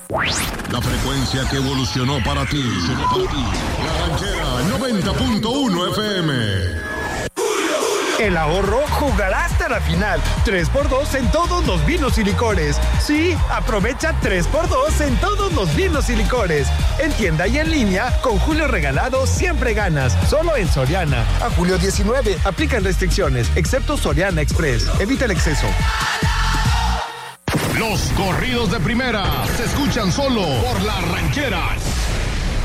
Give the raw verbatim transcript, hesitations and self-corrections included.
La frecuencia que evolucionó para ti. Para ti. La Ranchera noventa punto uno F M. El ahorro jugará hasta la final. tres por dos en todos los vinos y licores. Sí, aprovecha tres por dos en todos los vinos y licores. En tienda y en línea, con Julio Regalado siempre ganas. Solo en Soriana. A julio diecinueve. Aplican restricciones, excepto Soriana Express. Evita el exceso. Los corridos de primera se escuchan solo por La Ranchera